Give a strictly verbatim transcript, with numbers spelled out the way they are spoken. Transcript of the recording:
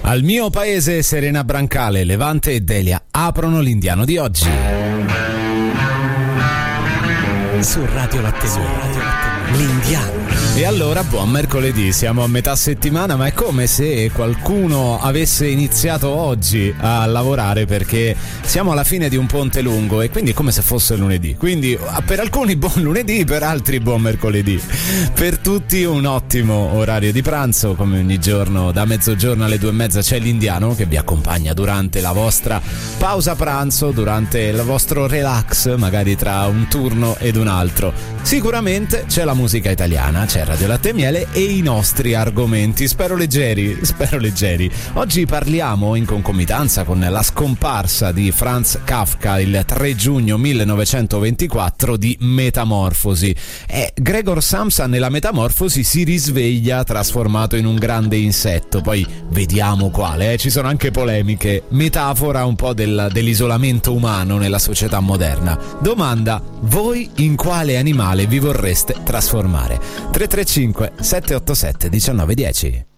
Al mio paese Serena Brancale, Levante e Delia aprono l'indiano di oggi. Su Radio Latte Miele, l'indiano. E allora buon mercoledì, siamo a metà settimana, ma è come se qualcuno avesse iniziato oggi a lavorare, perché siamo alla fine di un ponte lungo e quindi è come se fosse lunedì. Quindi per alcuni buon lunedì, per altri buon mercoledì. Per tutti un ottimo orario di pranzo, come ogni giorno da mezzogiorno alle due e mezza c'è l'indiano che vi accompagna durante la vostra pausa pranzo, durante il vostro relax, magari tra un turno ed un altro. Sicuramente c'è la musica italiana, c'è Radio Latte Miele e i nostri argomenti, spero leggeri, spero leggeri. Oggi parliamo in concomitanza con la scomparsa di Franz Kafka il tre giugno millenovecentoventiquattro di Metamorfosi. E Gregor Samsa nella Metamorfosi si risveglia trasformato in un grande insetto, poi vediamo quale, eh? Ci sono anche polemiche, metafora un po' del, dell'isolamento umano nella società moderna. Domanda: voi in quale animale vi vorreste trasformare? tre tre cinque sette otto sette uno nove uno zero.